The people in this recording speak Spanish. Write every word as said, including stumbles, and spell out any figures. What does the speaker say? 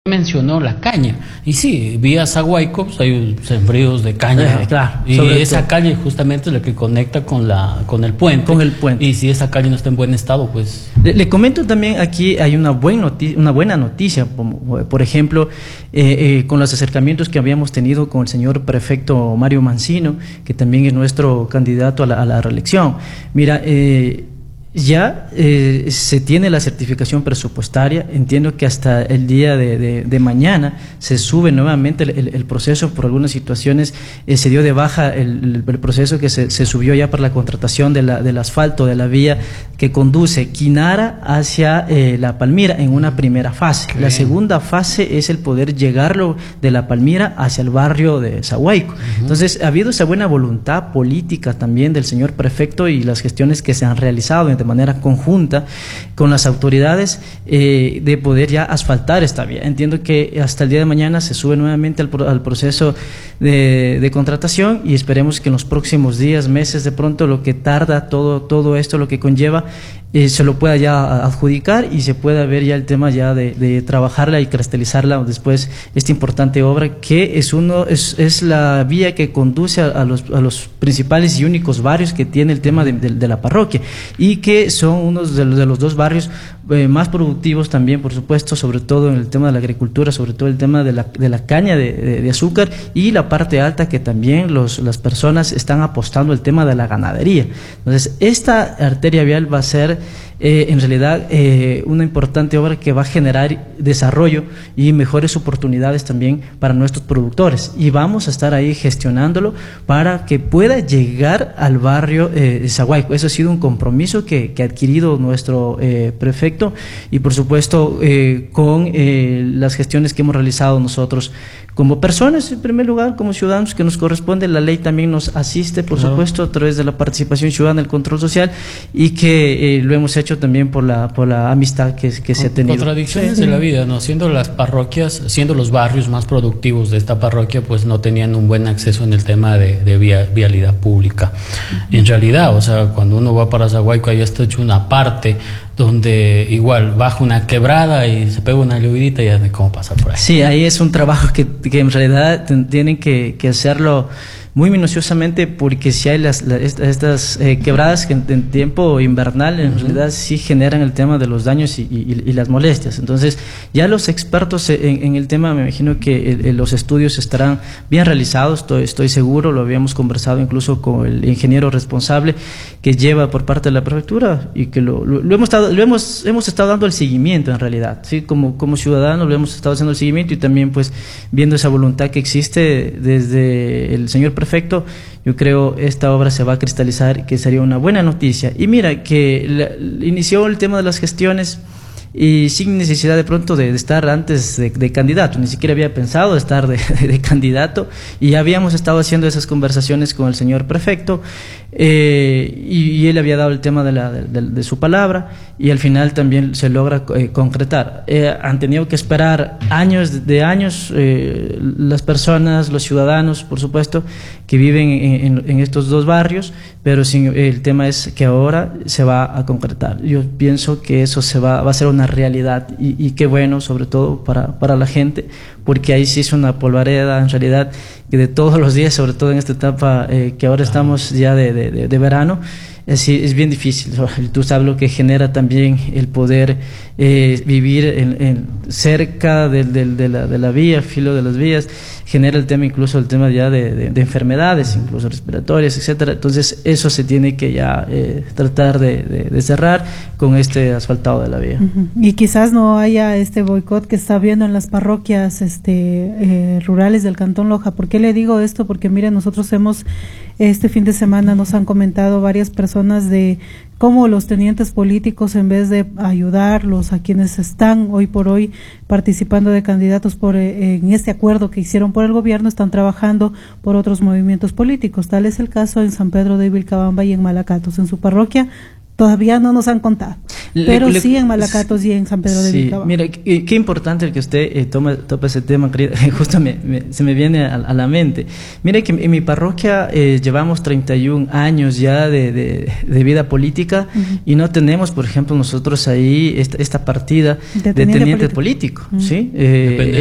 mencionó la caña, y sí, vía Zaguayco pues, hay sembríos de caña, eh, claro, y esa todo. caña justamente es la que conecta con la con el puente, con el puente. Y si esa caña no está en buen estado, pues... Le, le comento también, aquí hay una, buen noticia, una buena noticia, por, por ejemplo, eh, eh, con los acercamientos que habíamos tenido con el señor prefecto Mario Mancino, que también es nuestro candidato a la, a la reelección. Mira, eh, ya eh, se tiene la certificación presupuestaria. Entiendo que hasta el día de, de, de mañana se sube nuevamente el, el, el proceso. Por algunas situaciones eh, se dio de baja el, el proceso que se, se subió ya para la contratación de la, del asfalto de la vía que conduce Quinara hacia eh, La Palmira en una primera fase. Okay. La segunda fase es el poder llegarlo de La Palmira hacia el barrio de Zaguayco. Uh-huh. Entonces ha habido esa buena voluntad política también del señor prefecto y las gestiones que se han realizado en de manera conjunta con las autoridades eh, de poder ya asfaltar esta vía. Entiendo que hasta el día de mañana se sube nuevamente al, pro, al proceso de, de contratación y esperemos que en los próximos días, meses, de pronto lo que tarda todo, todo esto, lo que conlleva, eh, se lo pueda ya adjudicar y se pueda ver ya el tema ya de, de trabajarla y cristalizarla después esta importante obra que es uno es, es la vía que conduce a, a, los, a los principales y únicos barrios que tiene el tema de, de, de la parroquia y que son unos de los, de los dos barrios eh, más productivos también, por supuesto, sobre todo en el tema de la agricultura, sobre todo el tema de la, de la caña de, de, de azúcar y la parte alta que también los, las personas están apostando el tema de la ganadería. Entonces, esta arteria vial va a ser Eh, en realidad eh, una importante obra que va a generar desarrollo y mejores oportunidades también para nuestros productores y vamos a estar ahí gestionándolo para que pueda llegar al barrio eh, de Zaguayco. Eso ha sido un compromiso que, que ha adquirido nuestro eh, prefecto y por supuesto eh, con eh, las gestiones que hemos realizado nosotros como personas, en primer lugar, como ciudadanos que nos corresponde. La ley también nos asiste, por claro. supuesto, a través de la participación ciudadana, el control social, y que eh, lo hemos hecho también por la por la amistad que, que se ha tenido. Contradicciones sí. de la vida, ¿no? Siendo las parroquias, siendo los barrios más productivos de esta parroquia, pues no tenían un buen acceso en el tema de, de via, vialidad pública. Uh-huh. En realidad, o sea, cuando uno va para Zaguayco, ahí está hecho una parte donde igual baja una quebrada y se pega una llovidita y ya de cómo pasar por ahí. Sí, ahí es un trabajo que, que en realidad tienen que, que hacerlo muy minuciosamente, porque si hay las, las estas eh, quebradas que en, en tiempo invernal en uh-huh. realidad sí generan el tema de los daños y, y, y las molestias. Entonces ya los expertos en, en el tema, me imagino que el, el, los estudios estarán bien realizados, estoy, estoy seguro, lo habíamos conversado incluso con el ingeniero responsable que lleva por parte de la prefectura y que lo, lo, lo hemos estado lo hemos hemos estado dando el seguimiento en realidad, sí, como como ciudadanos lo hemos estado haciendo el seguimiento y también pues viendo esa voluntad que existe desde el señor prefecto. Yo creo esta obra se va a cristalizar, que sería una buena noticia. Y mira que la, inició el tema de las gestiones y sin necesidad de pronto de, de estar antes de, de candidato, ni siquiera había pensado estar de, de, de candidato y habíamos estado haciendo esas conversaciones con el señor prefecto eh, y, y él había dado el tema de, la, de, de, de su palabra y al final también se logra eh, concretar. Eh, han tenido que esperar años de años eh, las personas, los ciudadanos, por supuesto, que viven en, en, en estos dos barrios, pero sin, el tema es que ahora se va a concretar. Yo pienso que eso se va, va a ser una realidad y, y qué bueno, sobre todo para, para la gente, porque ahí sí es una polvareda en realidad que de todos los días, sobre todo en esta etapa eh, que ahora estamos ya de, de, de, de verano, es, es bien difícil. Tú sabes lo que genera también el poder eh, vivir en, en cerca de, de, de, la, de la vía, filo de las vías, genera el tema, incluso el tema ya de, de, de enfermedades, incluso respiratorias, etcétera. Entonces eso se tiene que ya eh, tratar de, de, de cerrar con este asfaltado de la vía. Uh-huh. Y quizás no haya este boicot que está habiendo en las parroquias este, eh, rurales del Cantón Loja. ¿Por qué le digo esto? Porque miren, nosotros hemos, este fin de semana nos han comentado varias personas de cómo los tenientes políticos, en vez de ayudarlos a quienes están hoy por hoy participando de candidatos por eh, en este acuerdo que hicieron por el gobierno, están trabajando por otros movimientos políticos. Tal es el caso en San Pedro de Vilcabamba y en Malacatos. En su parroquia todavía no nos han contado, Le- pero le- sí en Malacatos y en San Pedro de Sí, Vilcabamba. mira, qué, qué importante el que usted eh, toma, topa ese tema, querida. Justo me, me- se me viene a, a la mente. Mire que en mi parroquia eh, llevamos treinta y un años ya de, de, de vida política Ujú. y no tenemos, por ejemplo, nosotros ahí esta, esta partida De de teniente teniente político. político, Ujú. ¿sí? Eh, Depende